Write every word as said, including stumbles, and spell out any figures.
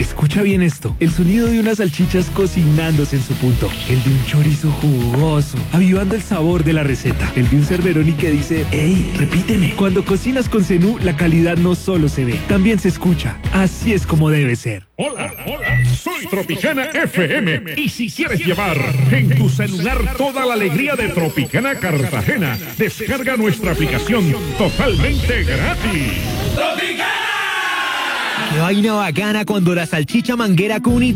Escucha bien esto. El sonido de unas salchichas cocinándose en su punto. El de un chorizo jugoso, avivando el sabor de la receta. El de un cerveroni que dice, ¡ey, repíteme! Cuando cocinas con Zenú, la calidad no solo se ve, también se escucha. Así es como debe ser. Hola, hola, soy Tropicana F M. Y si quieres llevar en tu celular toda la alegría de Tropicana Cartagena, descarga nuestra aplicación totalmente gratis. ¡Qué vaina bacana cuando la salchicha manguera con